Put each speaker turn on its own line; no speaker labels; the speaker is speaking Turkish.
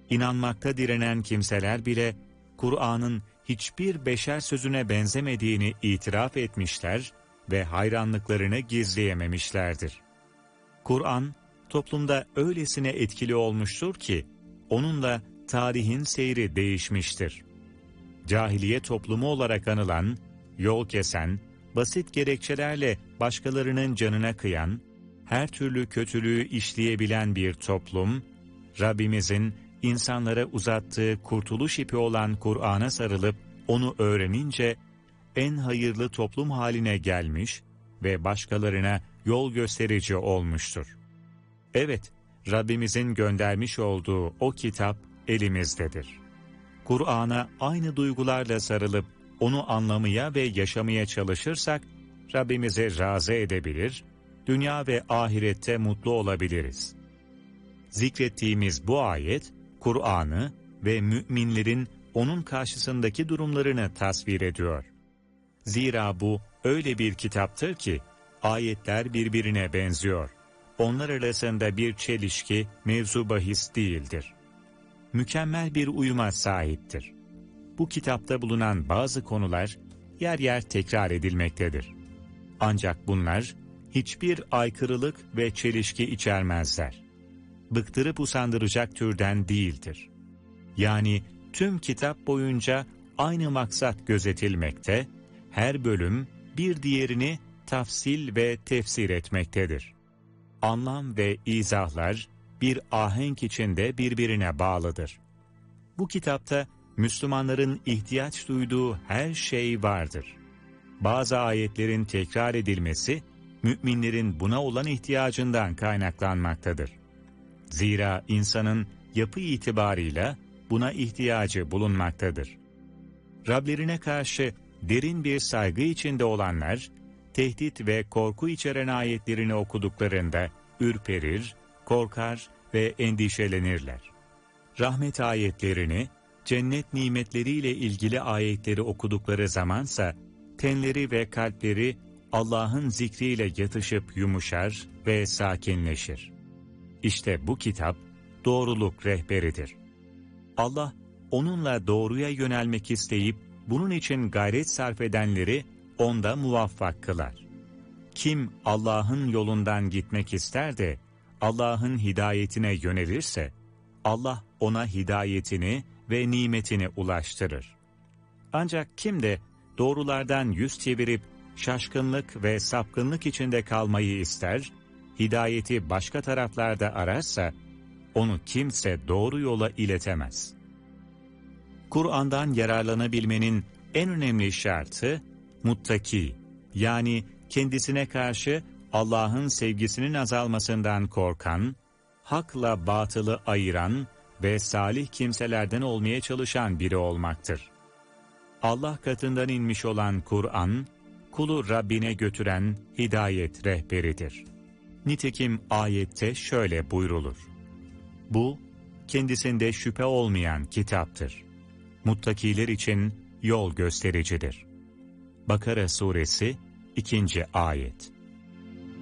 İnanmakta direnen kimseler bile Kur'an'ın hiçbir beşer sözüne benzemediğini itiraf etmişler ve hayranlıklarını gizleyememişlerdir. Kur'an, toplumda öylesine etkili olmuştur ki, onunla tarihin seyri değişmiştir. Cahiliye toplumu olarak anılan, yol kesen, basit gerekçelerle başkalarının canına kıyan, her türlü kötülüğü işleyebilen bir toplum, Rabbimizin insanlara uzattığı kurtuluş ipi olan Kur'an'a sarılıp onu öğrenince en hayırlı toplum haline gelmiş ve başkalarına yol gösterici olmuştur. Evet, Rabbimizin göndermiş olduğu o kitap elimizdedir. Kur'an'a aynı duygularla sarılıp onu anlamaya ve yaşamaya çalışırsak Rabbimizi razı edebilir, dünya ve ahirette mutlu olabiliriz. Zikrettiğimiz bu ayet, Kur'an'ı ve müminlerin onun karşısındaki durumlarını tasvir ediyor. Zira bu öyle bir kitaptır ki, ayetler birbirine benziyor. Onlar arasında bir çelişki, mevzu bahis değildir. Mükemmel bir uyuma sahiptir. Bu kitapta bulunan bazı konular yer yer tekrar edilmektedir. Ancak bunlar hiçbir aykırılık ve çelişki içermezler. Bıktırıp usandıracak türden değildir. Yani tüm kitap boyunca aynı maksat gözetilmekte, her bölüm bir diğerini tafsil ve tefsir etmektedir. Anlam ve izahlar bir ahenk içinde birbirine bağlıdır. Bu kitapta Müslümanların ihtiyaç duyduğu her şey vardır. Bazı ayetlerin tekrar edilmesi, müminlerin buna olan ihtiyacından kaynaklanmaktadır. Zira insanın yapı itibarıyla buna ihtiyacı bulunmaktadır. Rablerine karşı derin bir saygı içinde olanlar, tehdit ve korku içeren ayetlerini okuduklarında ürperir, korkar ve endişelenirler. Rahmet ayetlerini, cennet nimetleriyle ilgili ayetleri okudukları zamansa, tenleri ve kalpleri Allah'ın zikriyle yatışıp yumuşar ve sakinleşir. İşte bu kitap, doğruluk rehberidir. Allah, onunla doğruya yönelmek isteyip, bunun için gayret sarf edenleri onda muvaffak kılar. Kim Allah'ın yolundan gitmek ister de, Allah'ın hidayetine yönelirse, Allah ona hidayetini ve nimetini ulaştırır. Ancak kim de doğrulardan yüz çevirip, şaşkınlık ve sapkınlık içinde kalmayı ister, hidayeti başka taraflarda ararsa, onu kimse doğru yola iletemez. Kur'an'dan yararlanabilmenin en önemli şartı, muttaki, yani kendisine karşı Allah'ın sevgisinin azalmasından korkan, hakla batılı ayıran ve salih kimselerden olmaya çalışan biri olmaktır. Allah katından inmiş olan Kur'an, kulu Rabbine götüren hidayet rehberidir. Nitekim ayette şöyle buyrulur: Bu, kendisinde şüphe olmayan kitaptır. Muttakiler için yol göstericidir. Bakara Suresi 2. Ayet.